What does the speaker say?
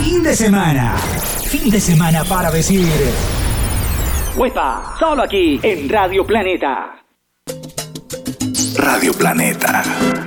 Fin de semana. Fin de semana para decir... ¡Huepa! Solo aquí, en Radio Planeta. Radio Planeta.